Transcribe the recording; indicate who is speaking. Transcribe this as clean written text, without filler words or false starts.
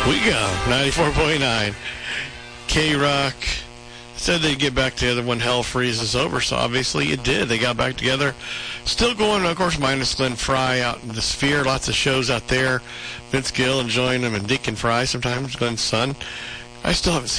Speaker 1: We go. 94.9. K-Rock said they'd get back together when hell freezes over, so obviously it did. They got back together. Still going, of course, minus Glenn Fry out in the Sphere. Lots of shows out there. Vince Gill enjoying them, and Deacon Fry sometimes, Glenn's son. I still haven't seen